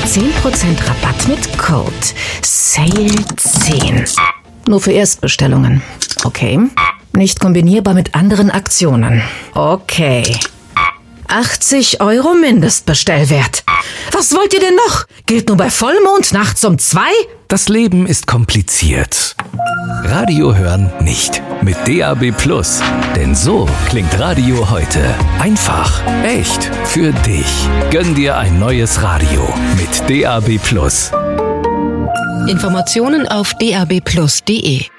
10% Rabatt mit Code SALE10. Nur für Erstbestellungen. Okay. Nicht kombinierbar mit anderen Aktionen. Okay. 80 € Mindestbestellwert. Was wollt ihr denn noch? Gilt nur bei Vollmond nachts um 2? Das Leben ist kompliziert. Radio hören nicht. Mit DAB+. Denn so klingt Radio heute. Einfach, echt, für dich. Gönn dir ein neues Radio mit DAB+. Informationen auf dabplus.de